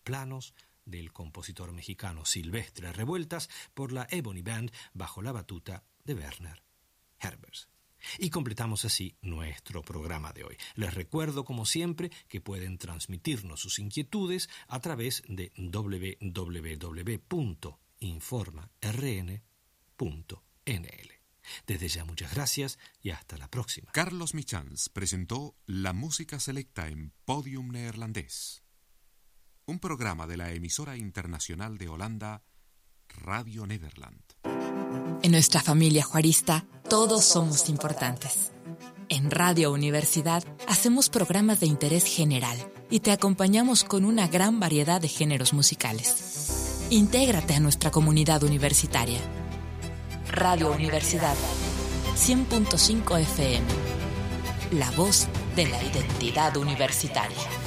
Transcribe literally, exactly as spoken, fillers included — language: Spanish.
planos del compositor mexicano Silvestre Revueltas por la Ebony Band bajo la batuta de Werner Herbers. Y completamos así nuestro programa de hoy. Les recuerdo, como siempre, que pueden transmitirnos sus inquietudes a través de doble u doble u doble u punto informa r n punto n l. Desde ya muchas gracias y hasta la próxima. Carlos Michans presentó la música selecta en Podium Neerlandés, un programa de la emisora internacional de Holanda, Radio Nederland. En nuestra familia juarista, todos somos importantes. En Radio Universidad hacemos programas de interés general y te acompañamos con una gran variedad de géneros musicales. Intégrate a nuestra comunidad universitaria. Radio Universidad, cien punto cinco F M. La voz de la identidad universitaria.